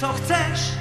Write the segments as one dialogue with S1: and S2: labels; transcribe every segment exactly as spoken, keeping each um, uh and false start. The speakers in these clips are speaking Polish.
S1: Co chcesz?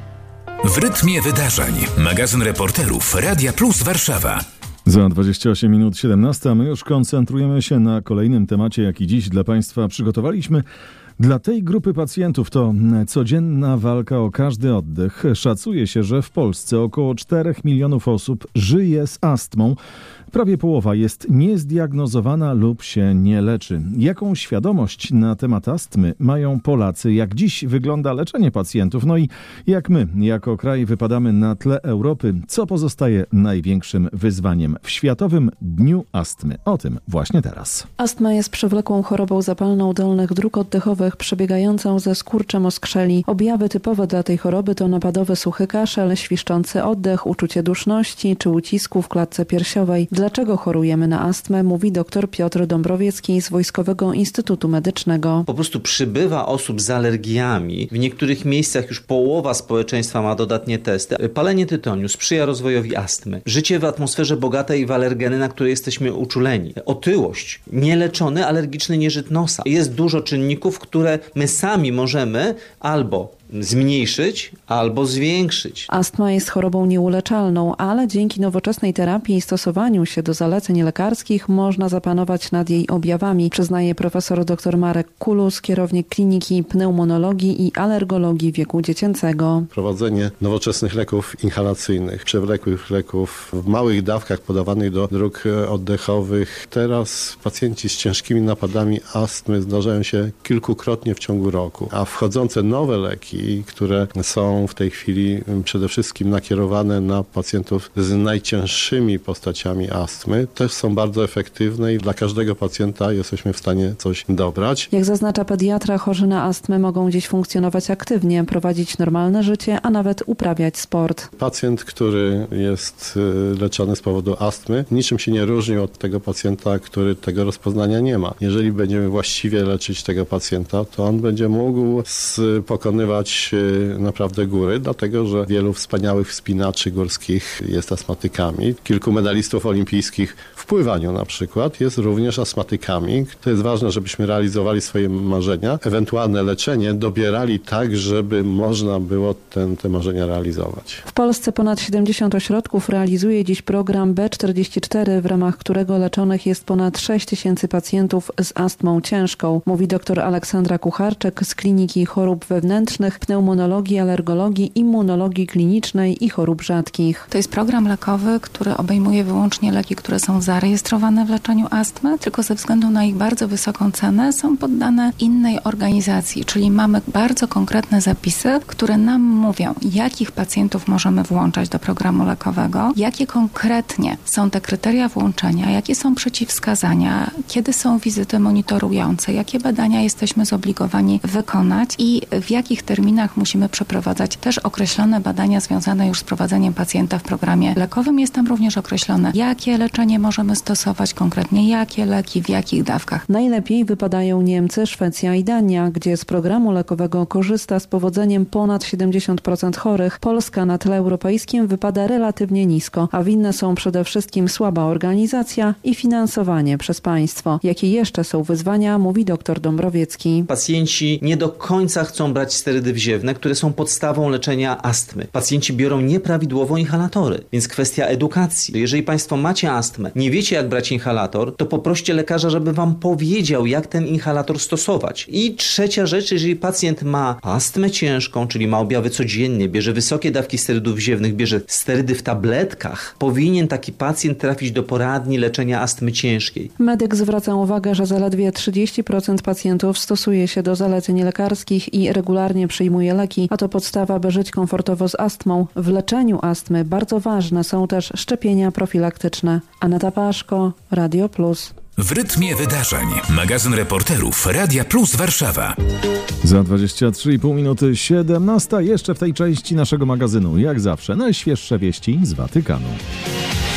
S2: W rytmie wydarzeń. Magazyn reporterów Radia Plus Warszawa.
S3: Za dwadzieścia osiem minut siedemnasta, a my już koncentrujemy się na kolejnym temacie, jaki dziś dla Państwa przygotowaliśmy. Dla tej grupy pacjentów to codzienna walka o każdy oddech. Szacuje się, że w Polsce około czterech milionów osób żyje z astmą. Prawie połowa jest niezdiagnozowana lub się nie leczy. Jaką świadomość na temat astmy mają Polacy? Jak dziś wygląda leczenie pacjentów? No i jak my, jako kraj, wypadamy na tle Europy? Co pozostaje największym wyzwaniem w Światowym Dniu Astmy? O tym właśnie teraz.
S4: Astma jest przewlekłą chorobą zapalną dolnych dróg oddechowych, przebiegającą ze skurczem oskrzeli. Objawy typowe dla tej choroby to napadowy suchy kaszel, świszczący oddech, uczucie duszności czy ucisku w klatce piersiowej. Dlaczego chorujemy na astmę, mówi dr Piotr Dąbrowiecki z Wojskowego Instytutu Medycznego.
S5: Po prostu przybywa osób z alergiami. W niektórych miejscach już połowa społeczeństwa ma dodatnie testy. Palenie tytoniu sprzyja rozwojowi astmy. Życie w atmosferze bogatej w alergeny, na które jesteśmy uczuleni. Otyłość, nieleczony alergiczny nieżyt nosa. Jest dużo czynników, które my sami możemy albo zmniejszyć albo zwiększyć.
S4: Astma jest chorobą nieuleczalną, ale dzięki nowoczesnej terapii i stosowaniu się do zaleceń lekarskich można zapanować nad jej objawami, przyznaje profesor dr Marek Kulus, kierownik Kliniki Pneumonologii i Alergologii wieku dziecięcego.
S6: Prowadzenie nowoczesnych leków inhalacyjnych, przewlekłych leków w małych dawkach podawanych do dróg oddechowych. Teraz pacjenci z ciężkimi napadami astmy zdarzają się kilkukrotnie w ciągu roku, a wchodzące nowe leki, które są w tej chwili przede wszystkim nakierowane na pacjentów z najcięższymi postaciami astmy, też są bardzo efektywne i dla każdego pacjenta jesteśmy w stanie coś dobrać.
S4: Jak zaznacza pediatra, chorzy na astmę mogą dziś funkcjonować aktywnie, prowadzić normalne życie, a nawet uprawiać sport.
S6: Pacjent, który jest leczony z powodu astmy, niczym się nie różni od tego pacjenta, który tego rozpoznania nie ma. Jeżeli będziemy właściwie leczyć tego pacjenta, to on będzie mógł pokonywać naprawdę góry, dlatego że wielu wspaniałych wspinaczy górskich jest astmatykami. Kilku medalistów olimpijskich w pływaniu na przykład jest również astmatykami. To jest ważne, żebyśmy realizowali swoje marzenia, ewentualne leczenie dobierali tak, żeby można było ten, te marzenia realizować.
S4: W Polsce ponad siedemdziesiąt ośrodków realizuje dziś program B czterdzieści cztery, w ramach którego leczonych jest ponad sześć tysięcy pacjentów z astmą ciężką, mówi dr Aleksandra Kucharczyk z Kliniki Chorób Wewnętrznych, Pneumonologii, Alergologii, Immunologii Klinicznej i Chorób Rzadkich.
S7: To jest program lekowy, który obejmuje wyłącznie leki, które są zarejestrowane w leczeniu astmy, tylko ze względu na ich bardzo wysoką cenę są poddane innej organizacji, czyli mamy bardzo konkretne zapisy, które nam mówią, jakich pacjentów możemy włączać do programu lekowego, jakie konkretnie są te kryteria włączenia, jakie są przeciwwskazania, kiedy są wizyty monitorujące, jakie badania jesteśmy zobligowani wykonać i w jakich terminach musimy przeprowadzać też określone badania związane już z prowadzeniem pacjenta w programie lekowym. Jest tam również określone, jakie leczenie możemy stosować, konkretnie jakie leki, w jakich dawkach.
S4: Najlepiej wypadają Niemcy, Szwecja i Dania, gdzie z programu lekowego korzysta z powodzeniem ponad siedemdziesiąt procent chorych. Polska na tle europejskim wypada relatywnie nisko, a winne są przede wszystkim słaba organizacja i finansowanie przez państwo. Jakie jeszcze są wyzwania, mówi dr Dąbrowiecki.
S5: Pacjenci nie do końca chcą brać sterydy wziewne, które są podstawą leczenia astmy. Pacjenci biorą nieprawidłowo inhalatory, więc kwestia edukacji. Jeżeli Państwo macie astmę, nie wiecie jak brać inhalator, to poproście lekarza, żeby Wam powiedział, jak ten inhalator stosować. I trzecia rzecz, jeżeli pacjent ma astmę ciężką, czyli ma objawy codziennie, bierze wysokie dawki sterydów wziewnych, bierze sterydy w tabletkach, powinien taki pacjent trafić do poradni leczenia astmy ciężkiej.
S4: Medyk zwraca uwagę, że zaledwie trzydzieści procent pacjentów stosuje się do zaleceń lekarskich i regularnie przyjmuje leki, a to podstawa, by żyć komfortowo z astmą. W leczeniu astmy bardzo ważne są też szczepienia profilaktyczne. Aneta Paszko, Radio Plus.
S2: W rytmie wydarzeń. Magazyn reporterów Radia Plus Warszawa.
S3: Za dwadzieścia trzy i pół minuty siedemnasta. Jeszcze w tej części naszego magazynu, jak zawsze, najświeższe wieści z Watykanu.